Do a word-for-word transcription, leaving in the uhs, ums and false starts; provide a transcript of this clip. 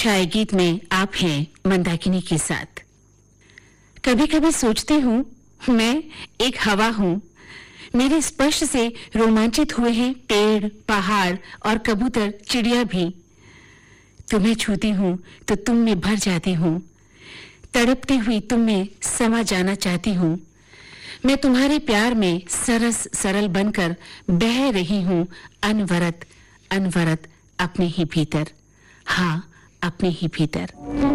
छाया गीत में आप हैं मंदाकिनी के साथ। कभी कभी सोचती हूँ मैं एक हवा हूँ, मेरे स्पर्श से रोमांचित हुए हैं पेड़, पहाड़ और कबूतर, चिड़िया भी। तुम्हें छूती हूँ तो तुम में भर जाती हूँ, तड़पती हुई तुम में समा जाना चाहती हूँ। मैं तुम्हारे प्यार में सरस सरल बनकर बह रही हूँ, अनवरत अनवरत अपने ही भीतर, हाँ अपने ही भीतर।